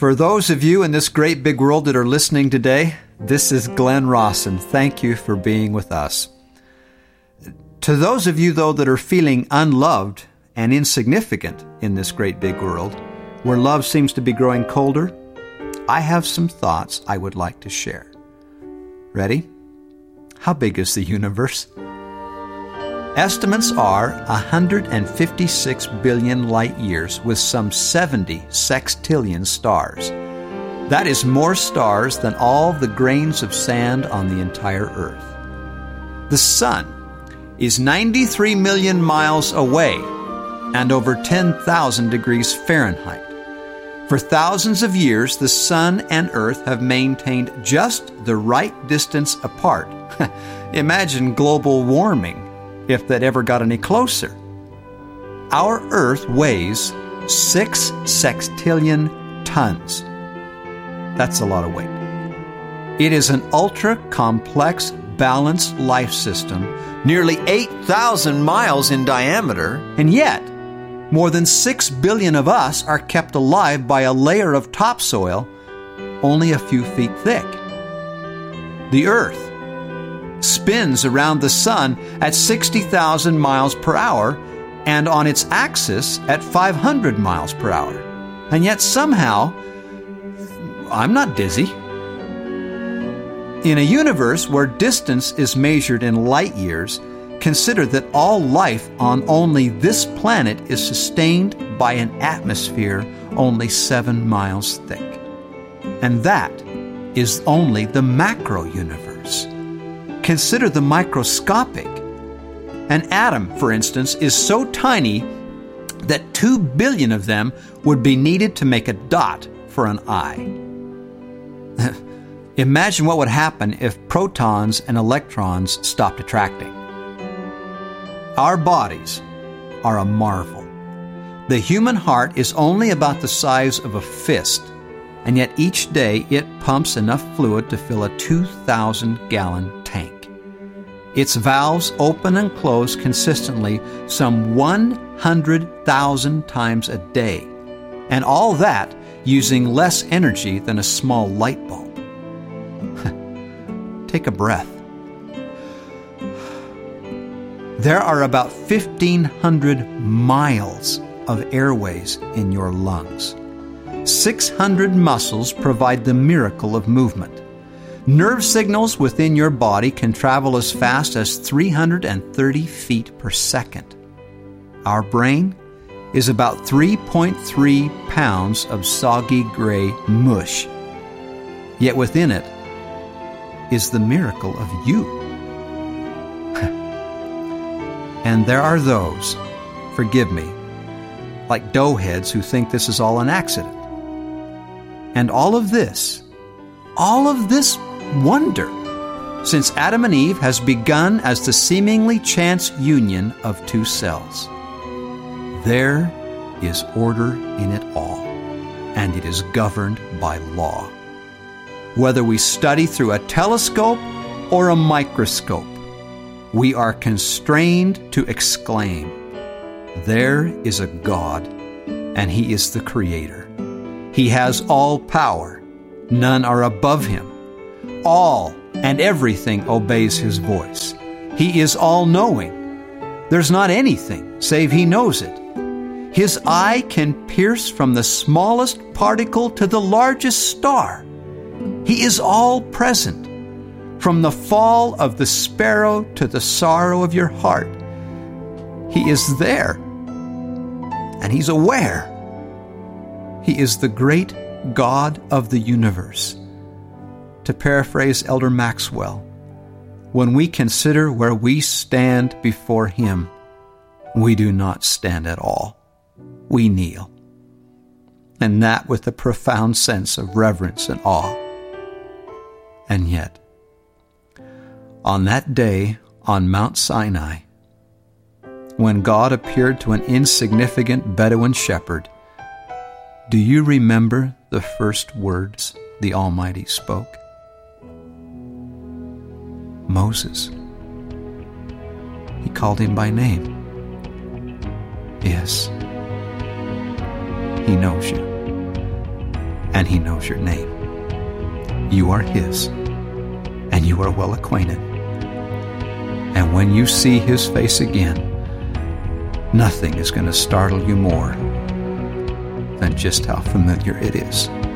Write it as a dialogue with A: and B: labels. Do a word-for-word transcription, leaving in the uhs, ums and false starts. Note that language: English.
A: For those of you in this great big world that are listening today, this is Glenn Rawson. Thank you for being with us. To those of you, though, that are feeling unloved and insignificant in this great big world, where love seems to be growing colder, I have some thoughts I would like to share. Ready? How big is the universe? Estimates are one hundred fifty-six billion light years with some seventy sextillion stars. That is more stars than all the grains of sand on the entire Earth. The Sun is ninety-three million miles away and over ten thousand degrees Fahrenheit. For thousands of years, the Sun and Earth have maintained just the right distance apart. Imagine global warming if that ever got any closer. Our Earth weighs six sextillion tons. That's a lot of weight. It is an ultra-complex, balanced life system, nearly eight thousand miles in diameter, and yet more than six billion of us are kept alive by a layer of topsoil only a few feet thick. The Earth spins around the Sun at sixty thousand miles per hour and on its axis at five hundred miles per hour. And yet somehow, I'm not dizzy. In a universe where distance is measured in light years, consider that all life on only this planet is sustained by an atmosphere only seven miles thick. And that is only the macro universe. Consider the microscopic. An atom, for instance, is so tiny that two billion of them would be needed to make a dot for an eye. Imagine what would happen if protons and electrons stopped attracting. Our bodies are a marvel. The human heart is only about the size of a fist, and yet each day it pumps enough fluid to fill a two thousand gallon tank. Its valves open and close consistently some one hundred thousand times a day, and all that using less energy than a small light bulb. Take a breath. There are about fifteen hundred miles of airways in your lungs. six hundred muscles provide the miracle of movement. Nerve signals within your body can travel as fast as three hundred thirty feet per second. Our brain is about three point three pounds of soggy gray mush. Yet within it is the miracle of you. And there are those, forgive me, like doughheads who think this is all an accident. And all of this, all of this wonder, since Adam and Eve has begun as the seemingly chance union of two cells. There is order in it all, and it is governed by law. Whether we study through a telescope or a microscope, we are constrained to exclaim, there is a God, and He is the Creator. He has all power. None are above Him. All and everything obeys His voice. He is all-knowing. There's not anything save He knows it. His eye can pierce from the smallest particle to the largest star. He is all-present. From the fall of the sparrow to the sorrow of your heart, He is there, and He's aware. He is the great God of the universe. To paraphrase Elder Maxwell, when we consider where we stand before Him, we do not stand at all. We kneel, and that with a profound sense of reverence and awe. And yet, on that day on Mount Sinai, when God appeared to an insignificant Bedouin shepherd, do you remember the first words the Almighty spoke? Moses. He called him by name. Yes, He knows you. and He knows your name. You are His, and you are well acquainted. And when you see His face again, nothing is going to startle you more than just how familiar it is.